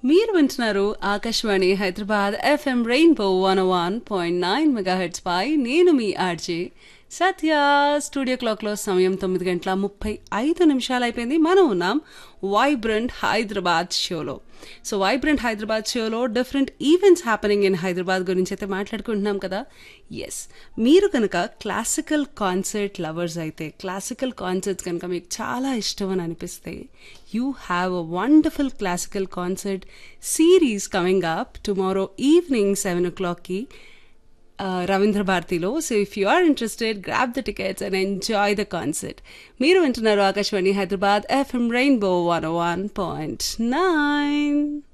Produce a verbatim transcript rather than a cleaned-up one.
మీరు వింటున్నారు Akashvani Hyderabad FM rainbow one one point nine megahertz పై నేను మీ ఆర్జే సత్య. స్టూడియో క్లాక్లో సమయం తొమ్మిది గంటల ముప్పై ఐదు నిమిషాలు అయిపోయింది. మనం ఉన్నాం వైబ్రెంట్ హైదరాబాద్ షోలో. సో వైబ్రెంట్ హైదరాబాద్ షోలో different events happening in Hyderabad గురించి అయితే మాట్లాడుకుంటున్నాం కదా. ఎస్, మీరు కనుక క్లాసికల్ కాన్సర్ట్ లవర్స్ అయితే, క్లాసికల్ కాన్సర్ట్స్ కనుక మీకు చాలా ఇష్టం అని అనిపిస్తే, you have a wonderful classical concert series coming up tomorrow evening seven ఓ క్లాక్కి రవీంద్ర భారతిలో. So if you are interested, grab the tickets and enjoy the concert. మీరు వింటున్నారు Akashvani Hyderabad FM rainbow one one point nine.